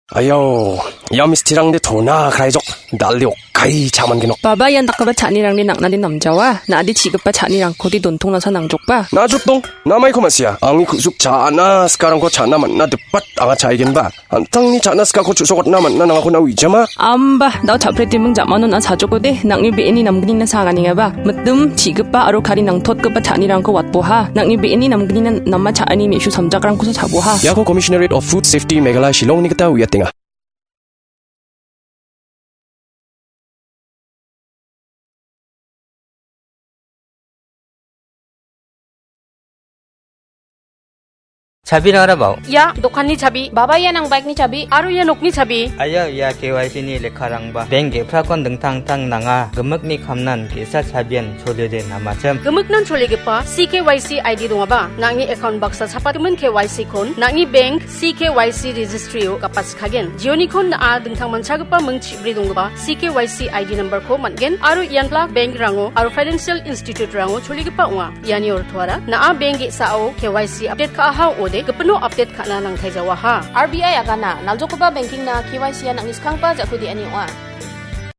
Ayaw, misti랑 내 도나 그라이족 날리 오카이 자만 기노. 바바야 nakaba 찬이랑 니 낙나디 남자와 나디 지급바 찬이랑 코디 돈통 나사 낭족바. 나죽동 남아이 코마시야. 앙이 kusuk 자나 sekarang ko 자나 만나 depat anga 차이겐 바. antang ni 자나 sekarang ko jusokot na 만나 nang ako na wijama. 암바 나 잡레티 มึง자마노 나 사조고데 낭니 베니 남그니나 사가니가 바. 무뜸 지급바 아로 카리 낭톳급바 찬이랑 코 왓보하. 낭니 베니 남그니나 남마 차니 메슈 삼작랑 코서 자보하. 야코 Commissionerate of Food Safety Meghalaya Shillong ni kita wiyatinga. Cabi na rabaw? Ya, dokan ni cabi. Baba yan ang bike ni cabi. Aro yan ok ni cabi. Ayaw ya KYC ni lekarang ba? Bengge prakon dengtang-tang nanga gemuk ni kamnan kisa cabian cholede namacem. Gemuk nan cholige pa CKYC ID dunga ba? Nangi account box sa sapat men KYC kon. Nangi bank CKYC registry o kapas kagen. Jioni kon na dengtang manchag pa meng chibri dunga ba? CKYC ID number ko matgen. Aro yan plak bank rango. Aro financial institute rango cholige pa unga. Yani or tuara. Na bengge sao KYC update ka ahaw o kepenuh update kana nang thai jawa ha RBI agana naljoko ba banking na KYC nang iskang pa jakudi ani wa